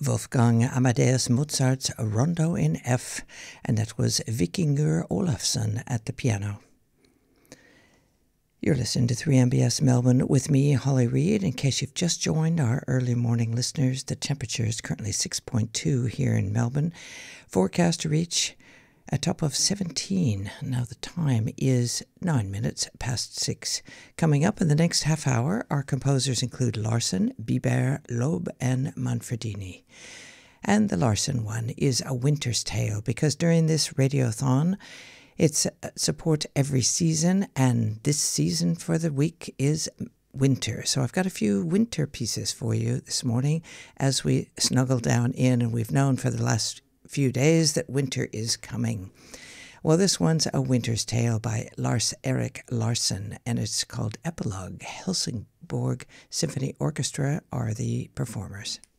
Wolfgang Amadeus Mozart's Rondo in F, and that was Vikingur Olafsson at the piano. You're listening to 3MBS Melbourne with me, Holly Reid. In case you've just joined our early morning listeners, the temperature is currently 6.2 here in Melbourne. Forecast to reach a top of 17. Now the time is 9 minutes past 6. Coming up in the next half hour, our composers include Larsen, Biber, Loeb, and Manfredini. And the Larsen one is A Winter's Tale, because during this radiothon, it's support every season, and this season for the week is winter. So I've got a few winter pieces for you this morning as we snuggle down in, and we've known for the last few days that winter is coming. Well, this one's A Winter's Tale by Lars-Erik Larsen, and it's called Epilogue. Helsingborg Symphony Orchestra are the performers.